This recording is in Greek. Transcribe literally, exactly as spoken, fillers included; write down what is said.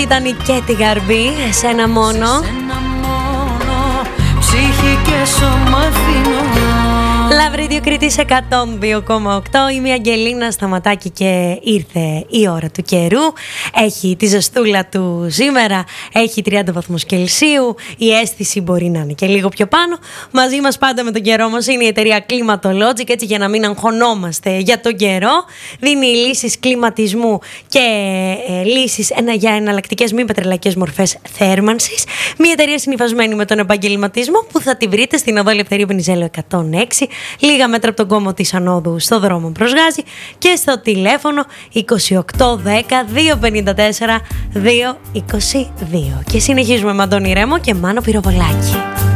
Ήταν η Κέτι Γαρμπή, εσένα μόνο. Ψυχή και σώμα αφήνω. Λαβ Radio Κρήτης εκατόν δύο κόμμα οκτώ. Είμαι η Αγγελίνα Σταματάκη και ήρθε η ώρα του καιρού. Έχει τη ζεστούλα του σήμερα, έχει τριάντα βαθμούς Κελσίου. Η αίσθηση μπορεί να είναι και λίγο πιο πάνω. Μαζί μας πάντα με τον καιρό μας είναι η εταιρεία Climatologic, έτσι για να μην αγχωνόμαστε για τον καιρό. Δίνει λύσεις κλιματισμού και ε, λύσεις ένα, για εναλλακτικές μη πετρελαϊκές μορφές θέρμανσης. Μια εταιρεία συνυφασμένη με τον επαγγελματισμό που θα τη βρείτε στην οδό Ελευθερίου Βενιζέλου εκατόν έξι, λίγα μέτρα από τον κόμμο της Ανόδου στο δρόμο προς Γάζη, και στο τηλέφωνο είκοσι οκτώ δέκα διακόσια πενήντα τέσσερα διακόσια είκοσι δύο. Και συνεχίζουμε με Αντώνη Ρέμο και Μάνο Πυροβολάκη.